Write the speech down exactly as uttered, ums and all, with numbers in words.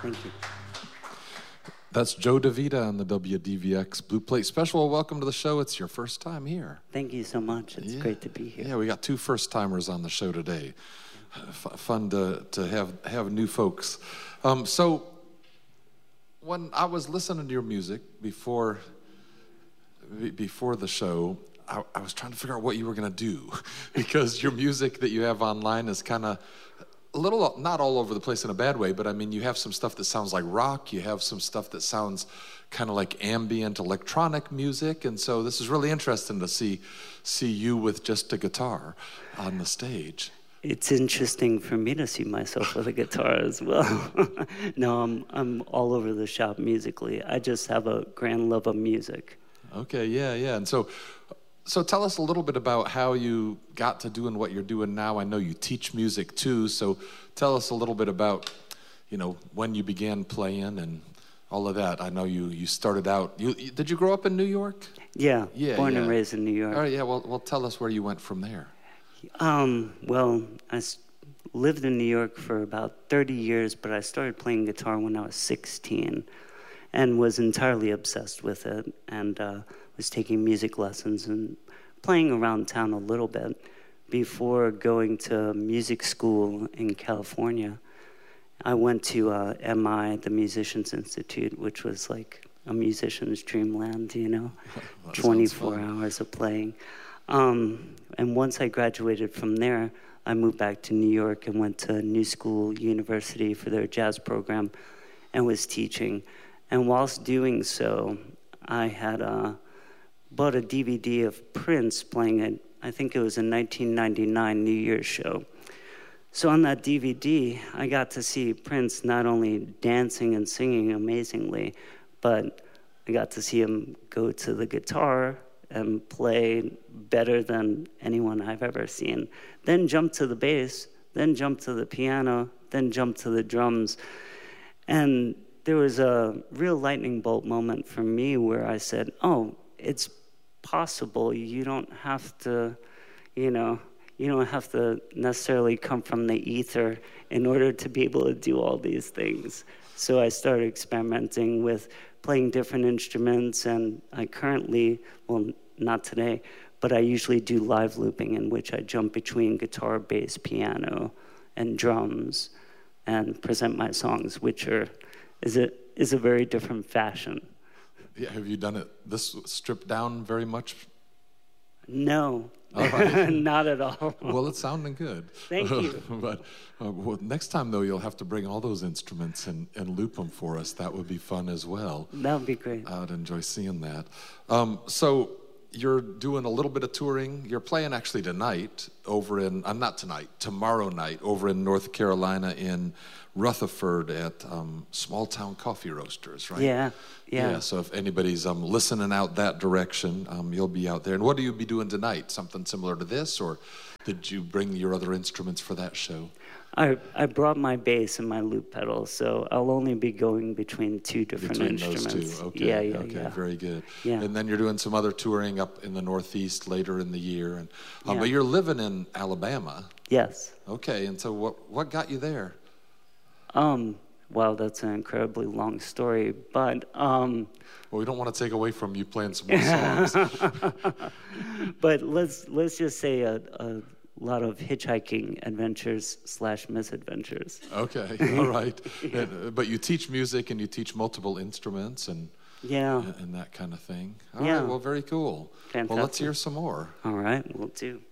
Thank you. That's Joe DeVita on the W D V X Blue Plate Special. Welcome to the show. It's your first time here. Thank you so much. It's yeah. great to be here. Yeah, we got two first-timers on the show today. F- fun to, to have, have new folks. Um, so when I was listening to your music before, before the show, I, I was trying to figure out what you were going to do because your music that you have online is kind of a little, not all over the place in a bad way, but I mean, you have some stuff that sounds like rock, you have some stuff that sounds kind of like ambient electronic music, and so this is really interesting to see see you with just a guitar on the stage. It's interesting for me to see myself with a guitar as well. No, I'm, I'm all over the shop musically. I just have a grand love of music. Okay, yeah, yeah, and so So tell us a little bit about how you got to doing what you're doing now. I know you teach music too, so tell us a little bit about, you know, when you began playing and all of that. I know you, you started out, you, you did you grow up in New York? Yeah, yeah born yeah. and raised in New York. All right, yeah, well, well, tell us where you went from there. Um, well, I s- lived in New York for about thirty years, but I started playing guitar when I was sixteen and was entirely obsessed with it, and uh, was taking music lessons and playing around town a little bit before going to music school in California. I went to uh, M I, the Musicians Institute, which was like a musician's dreamland, you know, twenty-four hours of playing. Um, and once I graduated from there, I moved back to New York and went to New School University for their jazz program and was teaching. And whilst doing so, I had uh, bought a D V D of Prince playing it. I think it was a nineteen ninety-nine New Year's show. So on that D V D, I got to see Prince not only dancing and singing amazingly, but I got to see him go to the guitar and play better than anyone I've ever seen. Then jump to the bass, then jump to the piano, then jump to the drums. And there was a real lightning bolt moment for me where I said, oh, it's possible. You don't have to, you know, you don't have to necessarily come from the ether in order to be able to do all these things. So I started experimenting with playing different instruments, and I currently, well, not today, but I usually do live looping, in which I jump between guitar, bass, piano, and drums, and present my songs, which are is a is a very different fashion. Yeah, have you done it this stripped down very much? No, all right. Not at all. Well, it's sounding good. Thank you. But uh, well, next time, though, you'll have to bring all those instruments and, and loop them for us. That would be fun as well. That would be great. I'd enjoy seeing that. Um, so you're doing a little bit of touring. You're playing actually tonight over in, uh, not tonight, tomorrow night over in North Carolina in Rutherford at um, Small Town Coffee Roasters, right? Yeah, yeah. Yeah, so if anybody's um, listening out that direction, um, you'll be out there. And what do you be doing tonight? Something similar to this, or did you bring your other instruments for that show? I I brought my bass and my loop pedal, so I'll only be going between two different between instruments. Those two, okay, yeah, yeah, okay, yeah. Very good. Yeah. And then you're doing some other touring up in the Northeast later in the year, and um, Yeah. but you're living in Alabama. Yes. Okay, and so what what got you there? Um. Well, that's an incredibly long story, but um. Well, we don't want to take away from you playing some more songs. But let's let's just say a, a lot of hitchhiking adventures slash misadventures. Okay, all right. And, uh, but you teach music and you teach multiple instruments and yeah, and that kind of thing. All yeah. right, well, very cool. Fantastic. Well, let's hear some more. All right, we'll do.